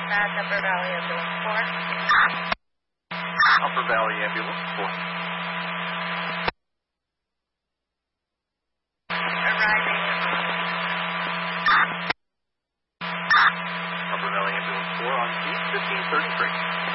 That's Upper Valley Ambulance 4. Upper Valley Ambulance 4. Arriving. Upper Valley Ambulance 4 on scene, 1533.